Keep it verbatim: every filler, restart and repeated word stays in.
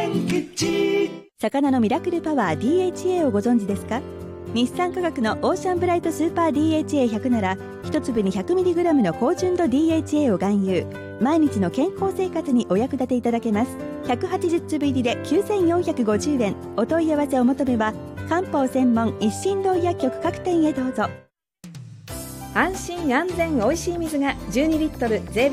吉。魚のミラクルパワー ディーエイチエー をご存知ですか？日産化学のオーシャンブライトスーパー ディーエイチエーひゃく なら一粒に ひゃくミリグラム の高純度 ディーエイチエー を含有。毎日の健康生活にお役立ていただけます。ひゃくはちじゅうつぶ入りできゅうせんよんひゃくごじゅうえん。お問い合わせお求めは漢方専門一心堂薬局各店へどうぞ。 安心安全おいしい水がじゅうにリットル税別